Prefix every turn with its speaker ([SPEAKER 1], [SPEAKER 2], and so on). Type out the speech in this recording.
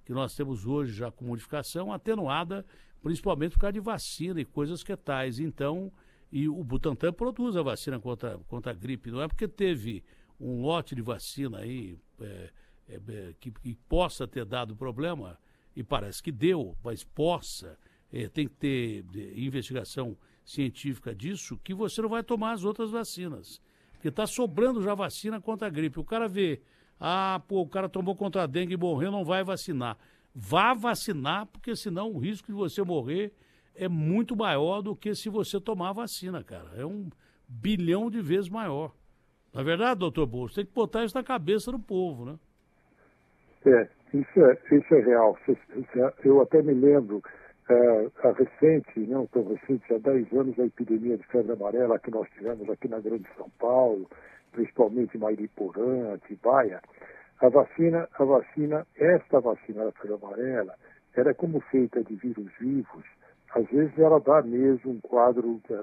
[SPEAKER 1] que nós temos hoje já com modificação, atenuada principalmente por causa de vacina e coisas que tais. Então, e o Butantan produz a vacina contra a gripe, não é porque teve um lote de vacina aí que possa ter dado problema, e parece que deu, mas tem que ter investigação científica disso, que você não vai tomar as outras vacinas. Porque está sobrando já vacina contra a gripe. O cara vê, o cara tomou contra a dengue e morreu, não vai vacinar. Vá vacinar, porque senão o risco de você morrer é muito maior do que se você tomar a vacina, cara. É 1 bilhão de vezes maior. Na verdade, doutor Bolso, tem que botar isso na cabeça do povo, né?
[SPEAKER 2] Isso é real. Eu até me lembro, a recente, não tão recente, há 10 anos, a epidemia de febre amarela que nós tivemos aqui na Grande São Paulo, principalmente em Mairiporã, Atibaia. Esta vacina da febre amarela, ela é como feita de vírus vivos, às vezes ela dá mesmo um quadro